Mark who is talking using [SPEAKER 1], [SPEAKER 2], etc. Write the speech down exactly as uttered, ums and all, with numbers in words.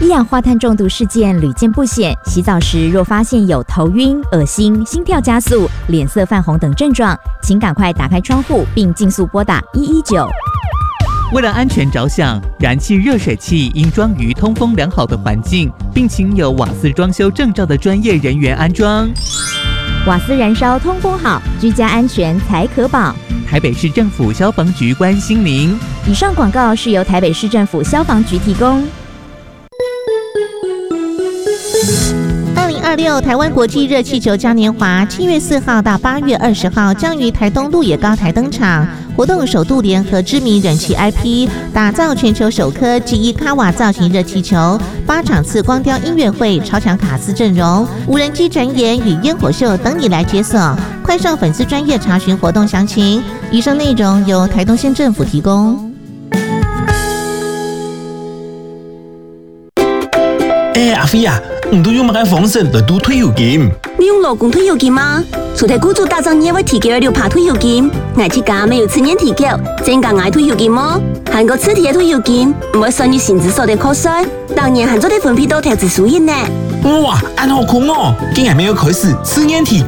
[SPEAKER 1] 氧化碳中毒事件屡见不鲜，洗澡时若发现有头晕、恶心、心跳加速、脸色泛红等症状，请赶快打开窗户并尽速拨打一一九。
[SPEAKER 2] 为了安全着想，燃气热水器应装于通风良好的环境，并请有瓦斯装修证照的专业人员安装。
[SPEAKER 1] 瓦斯燃烧通风好，居家安全才可保。
[SPEAKER 2] 台北市政府消防局关心您。
[SPEAKER 1] 以上广告是由台北市政府消防局提供。
[SPEAKER 3] 二零二六台湾国际热气球嘉年华七月四号到八月二十号将于台东鹿野高台登场。活动首度联合知名人气 I P， 打造全球首颗 G 一 卡瓦造型热气球，八场次光雕音乐会、超强卡司阵容、无人机展演与烟火秀等你来解锁。快上粉丝专页查询活动详情。以上内容由台东县政府提供。
[SPEAKER 4] 欸，阿飛啊，唔都要買間房先來賭退休金。
[SPEAKER 5] 你用老公退休金嗎？除了雇主打造业會提供六趴退休金，我這家沒有次年提繳，增加我退休金麼？韓國次提嘅退休金唔會算於薪資所得課稅，當年韓做的分配到投資輸入呢。
[SPEAKER 4] 哇，安好酷哦！竟然沒有開始次年提